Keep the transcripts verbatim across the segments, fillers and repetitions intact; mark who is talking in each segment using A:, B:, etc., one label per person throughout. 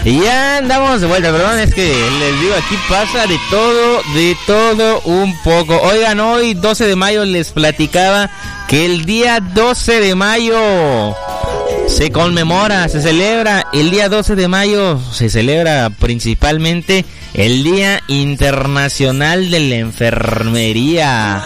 A: Y ya andamos de vuelta, perdón, es que les digo, aquí pasa de todo, de todo un poco. Oigan, hoy doce de mayo les platicaba que el día doce de mayo se conmemora, se celebra, el día doce de mayo se celebra principalmente el Día Internacional de la Enfermería.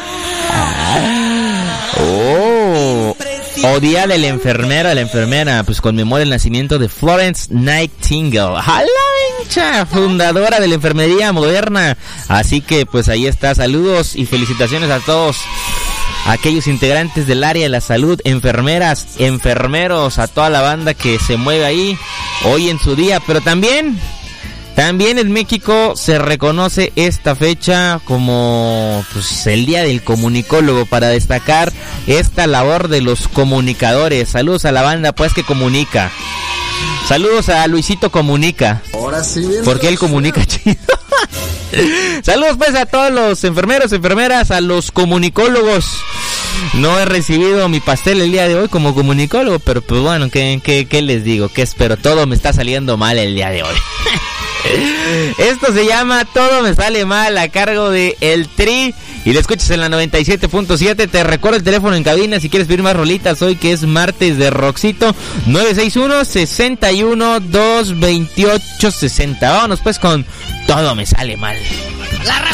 A: Oh, o Día de la Enfermera, la enfermera, pues conmemora el nacimiento de Florence Nightingale, a la hincha, fundadora de la enfermería moderna. Así que pues ahí está, saludos y felicitaciones a todos aquellos integrantes del área de la salud, enfermeras, enfermeros, a toda la banda que se mueve ahí hoy en su día. Pero también, también en México se reconoce esta fecha como pues, el Día del Comunicólogo, para destacar esta labor de los comunicadores. Saludos a la banda pues que comunica. Saludos a Luisito Comunica.
B: Ahora sí, bien.
A: Porque él comunica chido. Saludos pues a todos los enfermeros, enfermeras, a los comunicólogos. No he recibido mi pastel el día de hoy como comunicólogo, pero pues bueno, ¿qué, qué, qué les digo? ¿Qué espero? Todo me está saliendo mal el día de hoy. Esto se llama Todo Me Sale Mal, a cargo de El Tri, y lo escuchas en la noventa y siete punto siete. Te recuerdo el teléfono en cabina si quieres pedir más rolitas hoy, que es martes de Roxito. Nueve seis uno, sesenta y uno, dos veintiocho, sesenta. Vámonos pues con Todo Me Sale Mal. La raza.